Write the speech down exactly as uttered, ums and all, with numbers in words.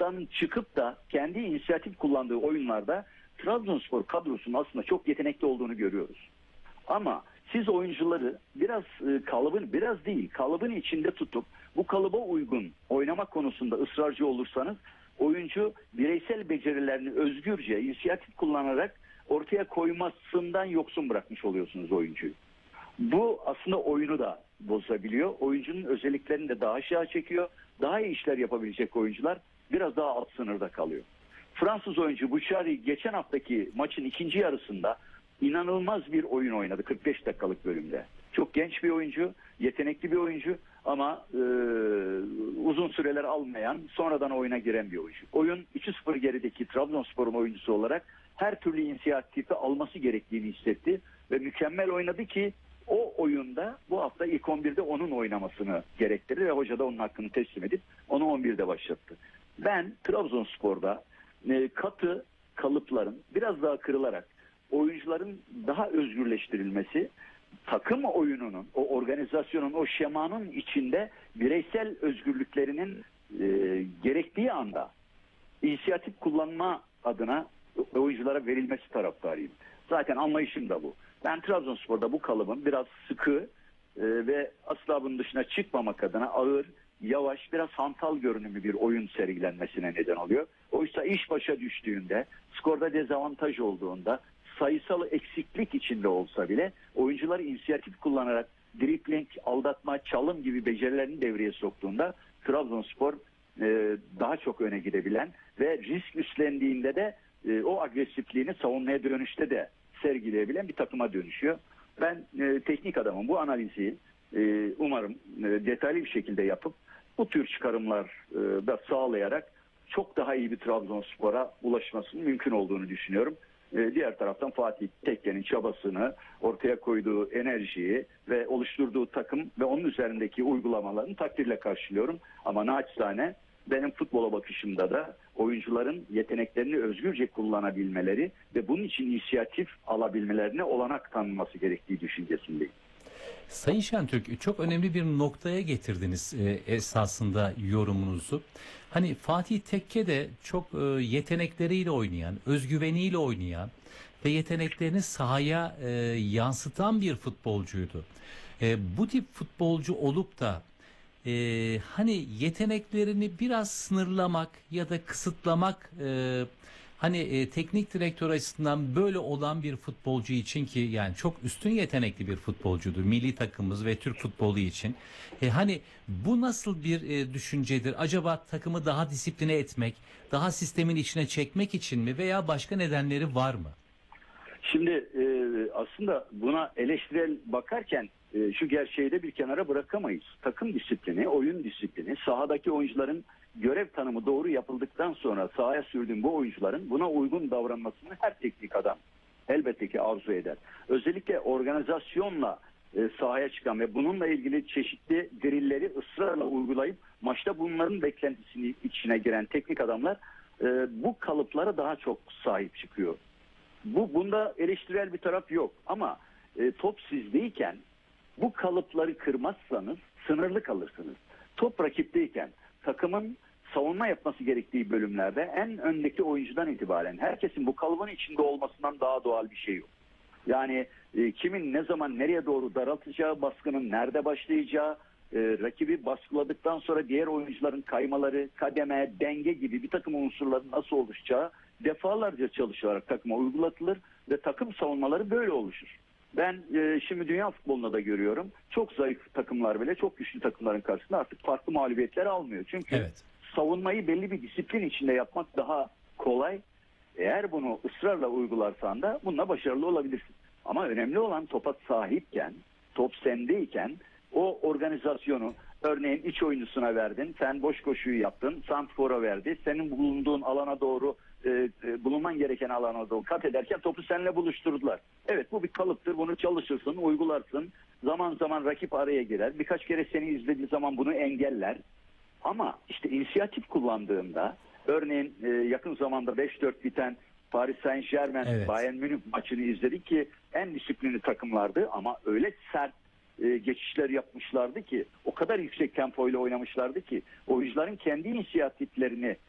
dan çıkıp da kendi inisiyatif kullandığı oyunlarda Trabzonspor kadrosunun aslında çok yetenekli olduğunu görüyoruz. Ama siz oyuncuları biraz e, kalıbın, biraz değil kalıbın içinde tutup bu kalıba uygun oynama konusunda ısrarcı olursanız oyuncu bireysel becerilerini özgürce inisiyatif kullanarak ortaya koymasından yoksun bırakmış oluyorsunuz oyuncuyu. Bu aslında oyunu da bozabiliyor. Oyuncunun özelliklerini de daha aşağı çekiyor. Daha iyi işler yapabilecek oyuncular biraz daha alt sınırda kalıyor. Fransız oyuncu Bouchary geçen haftaki maçın ikinci yarısında inanılmaz bir oyun oynadı kırk beş dakikalık bölümde. Çok genç bir oyuncu, yetenekli bir oyuncu ama e, uzun süreler almayan, sonradan oyuna giren bir oyuncu. Oyun iki sıfır gerideki Trabzonspor'un oyuncusu olarak her türlü inisiyatifi alması gerektiğini hissetti ve mükemmel oynadı ki o oyunda bu hafta ilk on birde onun oynamasını gerektirdi ve hoca da onun hakkını teslim edip onu on birde başlattı. Ben Trabzonspor'da e, katı kalıpların biraz daha kırılarak oyuncuların daha özgürleştirilmesi, takım oyununun, o organizasyonun, o şemanın içinde bireysel özgürlüklerinin e, gerektiği anda inisiyatif kullanma adına oyunculara verilmesi taraftarıyım. Zaten anlayışım da bu. Ben Trabzonspor'da bu kalıbın biraz sıkı e, ve asla bunun dışına çıkmamak adına ağır, yavaş, biraz hantal görünümlü bir oyun sergilenmesine neden oluyor. Oysa iş başa düştüğünde, skorda dezavantaj olduğunda, sayısal eksiklik içinde olsa bile oyuncular inisiyatif kullanarak dribling, aldatma, çalım gibi becerilerini devreye soktuğunda Trabzonspor e, daha çok öne gidebilen ve risk üstlendiğinde de e, o agresifliğini savunmaya dönüşte de sergileyebilen bir takıma dönüşüyor. Ben e, teknik adamın bu analizi e, umarım e, detaylı bir şekilde yapıp bu tür çıkarımlar e, da sağlayarak çok daha iyi bir Trabzonspor'a ulaşmasının mümkün olduğunu düşünüyorum. E, diğer taraftan Fatih Tekke'nin çabasını, ortaya koyduğu enerjiyi ve oluşturduğu takım ve onun üzerindeki uygulamalarını takdirle karşılıyorum. Ama naçizane benim futbola bakışımda da oyuncuların yeteneklerini özgürce kullanabilmeleri ve bunun için inisiyatif alabilmelerine olanak tanınması gerektiği düşüncesindeyim. Sayın Şentürk, çok önemli bir noktaya getirdiniz e, esasında yorumunuzu. Hani Fatih Tekke de çok e, yetenekleriyle oynayan, özgüveniyle oynayan ve yeteneklerini sahaya e, yansıtan bir futbolcuydu. E, bu tip futbolcu olup da e, hani yeteneklerini biraz sınırlamak ya da kısıtlamak e, hani e, teknik direktör açısından böyle olan bir futbolcu için ki yani çok üstün yetenekli bir futbolcudur milli takımımız ve Türk futbolu için. E, hani bu nasıl bir e, düşüncedir? Acaba takımı daha disipline etmek, daha sistemin içine çekmek için mi veya başka nedenleri var mı? Şimdi e, aslında buna eleştirel bakarken e, şu gerçeği de bir kenara bırakamayız. Takım disiplini, oyun disiplini, sahadaki oyuncuların görev tanımı doğru yapıldıktan sonra sahaya sürdüğün bu oyuncuların buna uygun davranmasını her teknik adam elbette ki arzu eder. Özellikle organizasyonla e, sahaya çıkan ve bununla ilgili çeşitli drilleri ısrarla uygulayıp maçta bunların beklentisini içine giren teknik adamlar e, bu kalıplara daha çok sahip çıkıyor. Bu bunda eleştirel bir taraf yok ama e, top sizdeyken bu kalıpları kırmazsanız sınırlı kalırsınız. Top rakipteyken takımın savunma yapması gerektiği bölümlerde en öndeki oyuncudan itibaren herkesin bu kalıbın içinde olmasından daha doğal bir şey yok. Yani e, kimin ne zaman nereye doğru daraltacağı, baskının nerede başlayacağı, e, rakibi baskıladıktan sonra diğer oyuncuların kaymaları, kademe, denge gibi bir takım unsurların nasıl oluşacağı defalarca çalışılarak takıma uygulatılır ve takım savunmaları böyle oluşur. Ben e, şimdi dünya futbolunda da görüyorum. Çok zayıf takımlar bile çok güçlü takımların karşısında artık farklı mağlubiyetler almıyor. Çünkü evet. savunmayı belli bir disiplin içinde yapmak daha kolay. Eğer bunu ısrarla uygularsan da bununla başarılı olabilirsin. Ama önemli olan topa sahipken, top sendeyken o organizasyonu örneğin iç oyuncusuna verdin, sen boş koşuyu yaptın, santrfora verdi, senin bulunduğun alana doğru e, e, bulunman gereken alana doğru kat ederken topu seninle buluşturdular. Evet, bu bir kalıptır, bunu çalışırsın, uygularsın, zaman zaman rakip araya girer, birkaç kere seni izlediği zaman bunu engeller. Ama işte inisiyatif kullandığında örneğin e, yakın zamanda beş dört biten Paris Saint-Germain Evet. Bayern Münih maçını izledik ki en disiplinli takımlardı ama öyle sert e, geçişler yapmışlardı ki o kadar yüksek tempoyla oynamışlardı ki oyuncuların kendi inisiyatiflerini